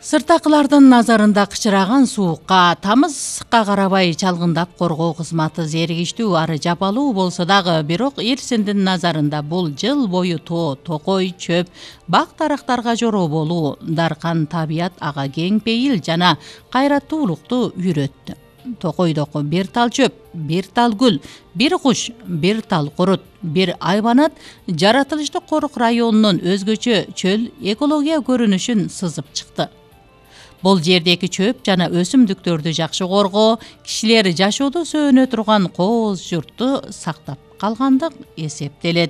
Сыртакылардын назарында кычыраган суукка, тамыз ысыкка карабай чалгындап коргоо кызматы зеригиштүү ары жапалуу болсо дагы, бирок Эрсиндин назарында бул жыл бою тоо, токой, чөп, бак дарактарга жороо болуу, даркан табият ага кең пейил жана кайраттуулукту үйрөттү. Токойдоку бир тал чөп, бир тал гүл, бир куш, бир тал курут, бир айбанат жаратылыштык корук районунун өзгөчө чөл экология көрүнүшүн сызып чыкты. Бул жердеги чөп жана өсүмдүктөрдү жакшы коргоо, кишилер жашоодо сөөнө турган кооз журтту сактап калгандык эсептелет.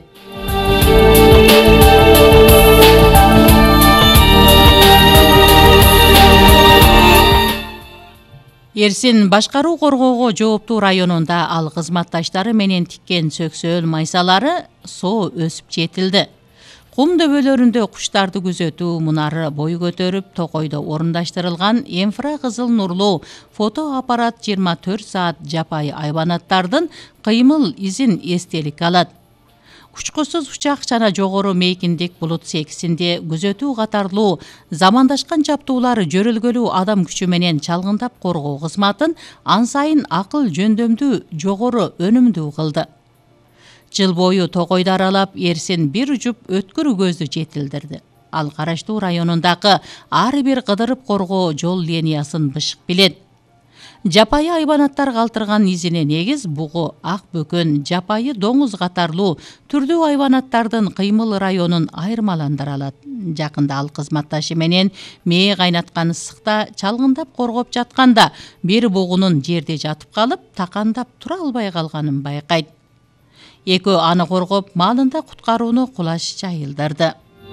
Эрсин башкаруу коргоого жооптуу районунда ал кызматташтары менен тиккен сөксөөл майсалары соо өсүп жетилди. Кум дөбөлөрүндө куштарды күзөтүү мунары бой көтөрүп, Токойдо орундаштырылган инфракызыл нурлуу фотоаппарат 24 саат жапайы айбанаттардын кыймыл изин эстелик алат. Учкусуз учак жана жогору мейкиндик булут секисинде күзөтүү катарлуу замандашкан чаптуулар жөрөлгөлүү адам күчү менен чалгындап коргоо кызматын ан сайын акыл жөндөмдүү жогору өнүмдүү кылды. Жыл бою Токойду аралап, Эрсин бир жуп өткүр көздү жетилдирди. Ал караштуу районундагы ар бир кыдырып коргоо жол линиясын бышык билет. Жапайы айбанаттар калтырган изине негиз бугу, ак бөкөн, жапайы доңуз катарлуу түрдүү айбанаттардын кыймыл районун айырмаландыра алат. Жакында ал кызматташы менен мээ кайнаткан ысыкта чалгындап коргоп жатканда бир бугунун жерде жатып калып, такандап тура албай калганын байкайт. Экөө аны коргоп, маалында куткарууну кулаш жайылдырды.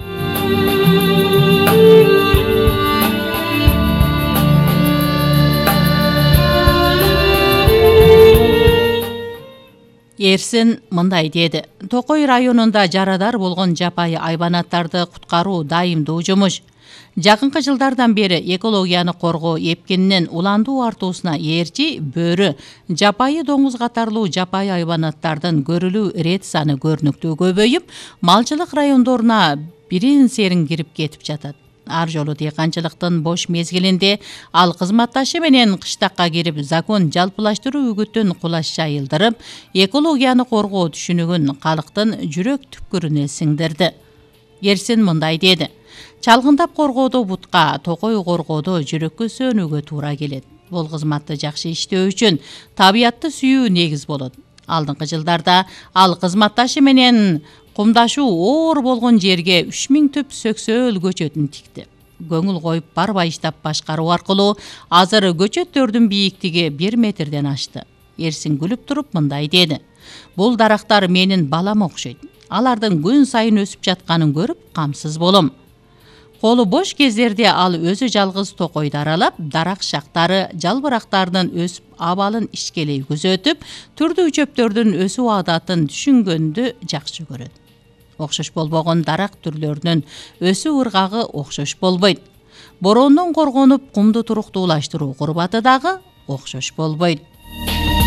Эрсин мындай деди: Токой районунда жарадар болгон жапайы айбанаттарды куткаруу дайымдуу жумуш. Жакынкы жылдардан бери экологияны коргоо эпкининин уландуу артуусуна ээрчи бөрү, жапайы доңуз катарлуу жапайы айбанаттардын көрүлүү рет саны көрүнүктүү көбөйүп, малчылык райондоруна бирин серин кирип кетип жатат. Ар жолу дыйканчылыктын бош мезгилинде ал кызматташы менен кыштакка кирип, закон жалпылаштыруу үгүтүн кулаш жайылдырып, экологияны коргоо түшүнүгүн калктын жүрөк түпкүрүнө сиңдирди. Эрсин мындай деди: чалгындап коргоодо бутка, токой коргоодо жүрөккө сөөнүүгө туура келет. Бул кызматты жакшы иштөө үчүн табиятты сүйүү негиз болот. Алдыңкы жылдарда ал кызматташы менен кумдашуу оор болгон жерге 3000 түп сөксөөл көчөтүн тикти. Көңүл коюп барбай иштап башкаруу аркылуу азыр көчөттөрдүн бийиктиги 1 метрден ашты. Эрсин күлүп туруп мындай деди: бул дарактар менин балам окшойт. Алардын күн сайын өсүп жатканын көрүп камсыз болом. Колу бош кездерде ал өзү жалгыз Токойду аралап, дарак шактары, жалбырактардын өсүп абалын ишкелей күзөтүп, түрдүү чөптөрдүн өсүү адатын түшүнгөндү жакшы көрөт. Окшош болбогон дарак түрлөрүнүн өсүү ыргагы окшош болбойт. Бороондон коргонуп, кумду туруктуулаштыруу курбаты дагы окшош болбойт.